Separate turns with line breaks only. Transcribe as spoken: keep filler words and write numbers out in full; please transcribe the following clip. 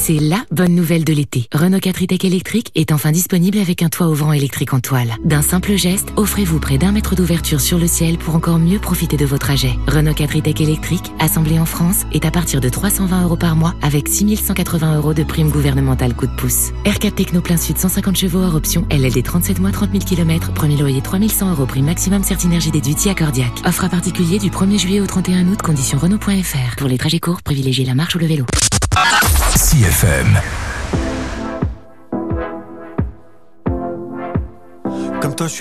C'est la bonne nouvelle de l'été. Renault quatre e-Tech électrique est enfin disponible avec un toit ouvrant électrique en toile. D'un simple geste, offrez-vous près d'un mètre d'ouverture sur le ciel pour encore mieux profiter de vos trajets. Renault quatre e-Tech électrique, assemblé en France, est à partir de trois cent vingt euros par mois avec six mille cent quatre-vingts euros de prime gouvernementale coup de pouce. R quatre Techno plein sud cent cinquante chevaux hors option, L L D trente-sept mois trente mille kilomètres, premier loyer trois mille cent euros, prime maximum Certinergie déduit accordiaque. Offre à particulier du premier juillet au trente et un août, conditions Renault point F R. Pour les trajets courts, privilégiez la marche ou le vélo.
C F M.
Comme toi, je suis